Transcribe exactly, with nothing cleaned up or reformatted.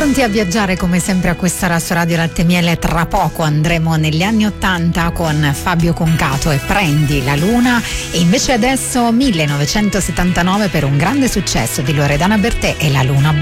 Pronti a viaggiare come sempre a questa ora su Radio Latte Miele. Tra poco andremo negli anni ottanta con Fabio Concato e Prendi la Luna, e invece adesso millenovecentosettantanove per un grande successo di Loredana Bertè e La Luna